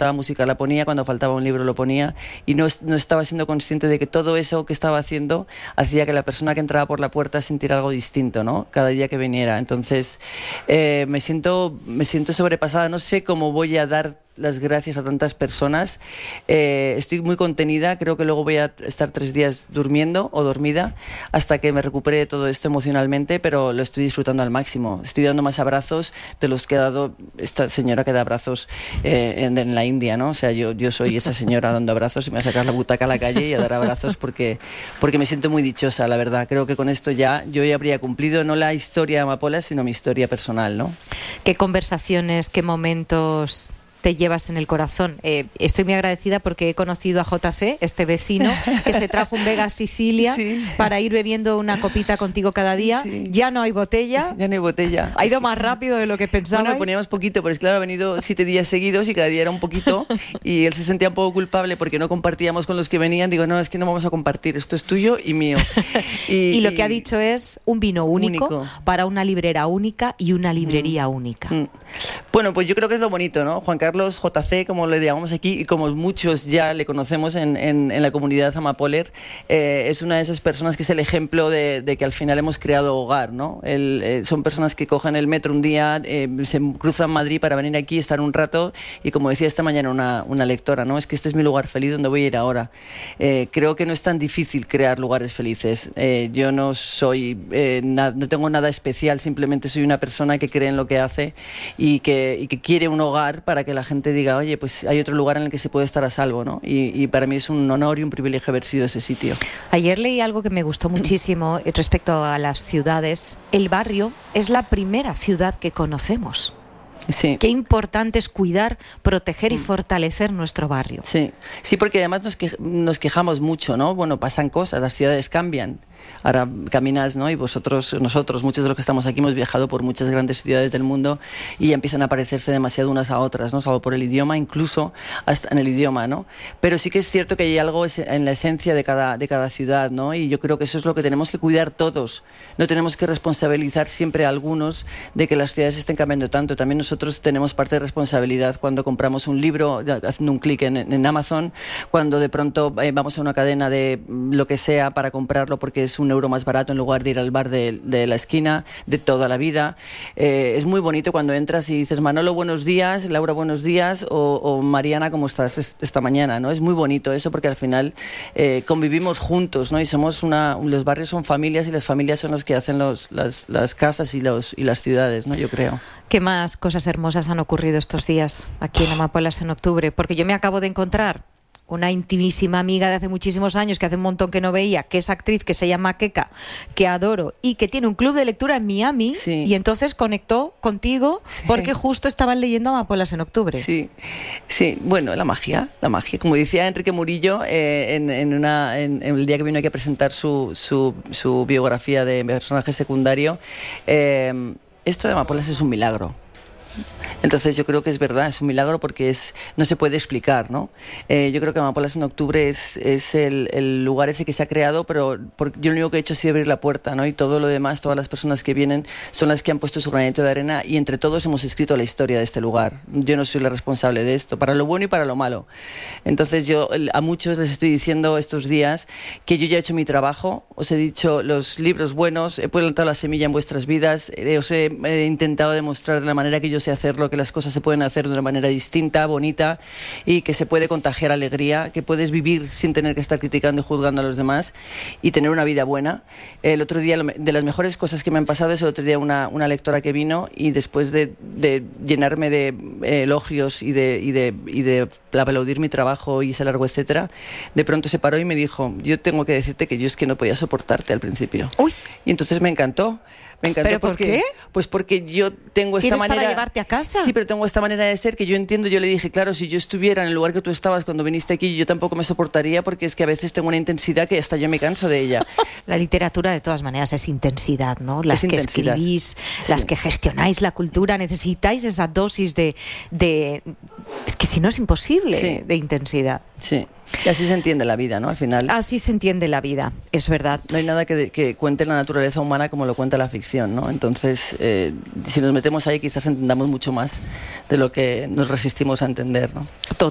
faltaba música la ponía, cuando faltaba un libro lo ponía, y no estaba siendo consciente de que todo eso que estaba haciendo hacía que la persona que entraba por la puerta sintiera algo distinto, ¿no? Cada día que viniera. Entonces me siento sobrepasada, no sé cómo voy a dar las gracias a tantas personas. Estoy muy contenida, creo que luego voy a estar 3 días durmiendo o dormida hasta que me recupere de todo esto emocionalmente, pero lo estoy disfrutando al máximo. Estoy dando más abrazos de los que ha dado esta señora que da abrazos en la India, ¿no? O sea, yo soy esa señora dando abrazos y me voy a sacar la butaca a la calle y a dar abrazos porque me siento muy dichosa, la verdad. Creo que con esto yo ya habría cumplido no la historia de Amapola, sino mi historia personal, ¿no? ¿Qué conversaciones, qué momentos te llevas en el corazón? Estoy muy agradecida porque he conocido a JC, este vecino, que se trajo un Vega Sicilia para ir bebiendo una copita contigo cada día. Sí. Ya no hay botella. Ya no hay botella. Ha ido más rápido de lo que pensaba. Bueno, poníamos poquito, pero es claro, ha venido 7 días seguidos y cada día era un poquito y él se sentía un poco culpable porque no compartíamos con los que venían. Digo, no, es que no vamos a compartir, esto es tuyo y mío. Y lo que ha dicho es un vino único para una librera única y una librería única. Bueno, pues yo creo que es lo bonito, ¿no? Juan Carlos JC, como le llamamos aquí, y como muchos ya le conocemos en la comunidad Amapoler, es una de esas personas que es el ejemplo de que al final hemos creado hogar, ¿no? Son personas que cogen el metro un día, se cruzan Madrid para venir aquí, estar un rato, y como decía esta mañana una lectora, ¿no? Es que este es mi lugar feliz donde voy a ir ahora. Creo que no es tan difícil crear lugares felices. Yo no soy, no tengo nada especial, simplemente soy una persona que cree en lo que hace y que quiere un hogar para que la gente diga, oye, pues hay otro lugar en el que se puede estar a salvo, ¿no? Y para mí es un honor y un privilegio haber sido ese sitio. Ayer leí algo que me gustó muchísimo respecto a las ciudades. El barrio es la primera ciudad que conocemos. Sí. Qué importante es cuidar, proteger y fortalecer nuestro barrio. Sí, porque además nos quejamos mucho, ¿no? Bueno, pasan cosas, las ciudades cambian. Ahora caminas, ¿no? Y nosotros, muchos de los que estamos aquí, hemos viajado por muchas grandes ciudades del mundo y ya empiezan a parecerse demasiado unas a otras, ¿no? Salvo por el idioma, incluso hasta en el idioma, ¿no? Pero sí que es cierto que hay algo en la esencia de cada ciudad, ¿no? Y yo creo que eso es lo que tenemos que cuidar todos. No tenemos que responsabilizar siempre a algunos de que las ciudades estén cambiando tanto. También nosotros tenemos parte de responsabilidad cuando compramos un libro, haciendo un clic en Amazon, cuando de pronto vamos a una cadena de lo que sea para comprarlo porque es €1 más barato en lugar de ir al bar de la esquina de toda la vida. Es muy bonito cuando entras y dices, Manolo, buenos días, Laura, buenos días, o Mariana, ¿cómo estás esta mañana? ¿No? Es muy bonito eso porque al final convivimos juntos, ¿no? Y los barrios son familias y las familias son los que hacen las casas y las ciudades, ¿no? Yo creo. ¿Qué más cosas hermosas han ocurrido estos días aquí en Amapolas en octubre? Porque yo me acabo de encontrar una intimísima amiga de hace muchísimos años, que hace un montón que no veía, que es actriz, que se llama Keka, que adoro, y que tiene un club de lectura en Miami, y entonces conectó contigo porque justo estaban leyendo Amapolas en octubre. Sí, bueno, la magia, como decía Enrique Murillo en el día que vino aquí a presentar su biografía de personaje secundario, esto de Amapolas es un milagro. Entonces yo creo que es verdad, es un milagro porque no se puede explicar, ¿no? Yo creo que Amapolas en octubre es el lugar ese que se ha creado, pero yo lo único que he hecho ha sido abrir la puerta, ¿no? Y todo lo demás, todas las personas que vienen son las que han puesto su granito de arena y entre todos hemos escrito la historia de este lugar. Yo no soy la responsable de esto, para lo bueno y para lo malo. Entonces yo a muchos les estoy diciendo estos días que yo ya he hecho mi trabajo, os he dicho los libros buenos, he plantado la semilla en vuestras vidas, os he intentado demostrar de la manera que yo sé hacerlo, que las cosas se pueden hacer de una manera distinta, bonita, y que se puede contagiar alegría, que puedes vivir sin tener que estar criticando y juzgando a los demás y tener una vida buena. El otro día, de las mejores cosas que me han pasado es el otro día una lectora que vino y después de llenarme de elogios y de aplaudir mi trabajo y ese largo etcétera, de pronto se paró y me dijo, yo tengo que decirte que yo es que no podía soportarte al principio. Uy. Y entonces me encantó. ¿Pero por qué? Pues porque yo tengo esta manera... para llevarte a casa. Sí, pero tengo esta manera de ser que yo entiendo. Yo le dije, claro, si yo estuviera en el lugar que tú estabas cuando viniste aquí, yo tampoco me soportaría porque es que a veces tengo una intensidad que hasta yo me canso de ella. La literatura, de todas maneras, es intensidad, ¿no? Las que escribís, las que gestionáis la cultura, necesitáis esa dosis de... Es que si no es imposible, de intensidad. Sí. Y así se entiende la vida, ¿no? Al final. Así se entiende la vida, es verdad. No hay nada que cuente la naturaleza humana como lo cuenta la ficción, ¿no? Entonces, si nos metemos ahí, quizás entendamos mucho más de lo que nos resistimos a entender, ¿no?